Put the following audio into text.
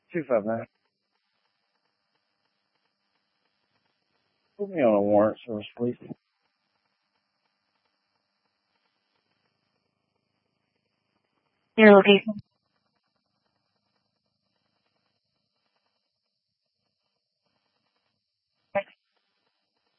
259. Put me on a warrant service, please. Your location.